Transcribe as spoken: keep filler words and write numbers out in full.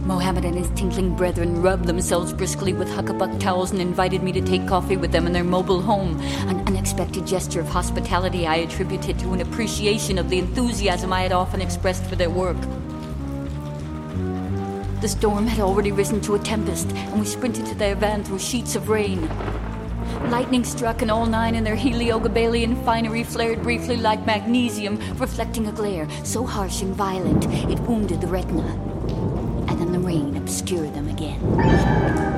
Mohammed and his tinkling brethren rubbed themselves briskly with huckabuck towels and invited me to take coffee with them in their mobile home, an unexpected gesture of hospitality I attributed to an appreciation of the enthusiasm I had often expressed for their work. The storm had already risen to a tempest, and we sprinted to their van through sheets of rain. Lightning struck, and all nine in their Heliogabalian finery flared briefly like magnesium, reflecting a glare so harsh and violent it wounded the retina. And then the rain obscured them again.